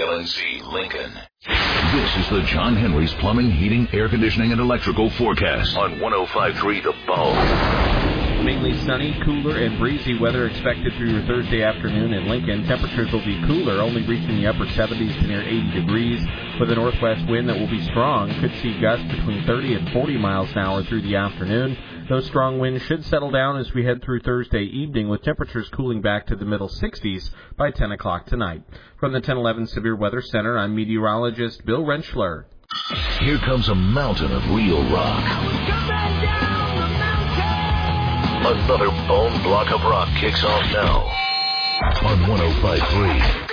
KLNC Lincoln. This is the John Henry's Plumbing, Heating, Air Conditioning, and Electrical Forecast on 105.3 The Bone. Mainly sunny, cooler, and breezy weather expected through your Thursday afternoon in Lincoln. Temperatures will be cooler, only reaching the upper 70s to near 80 degrees, with a northwest wind that will be strong. Could see gusts between 30 and 40 miles an hour through the afternoon. Those strong winds should settle down as we head through Thursday evening, with temperatures cooling back to the middle 60s by 10 o'clock tonight. From the 1011 Severe Weather Center, I'm meteorologist Bill Rentschler. Here comes a mountain of real rock. Another bone block of rock kicks off now on 105.3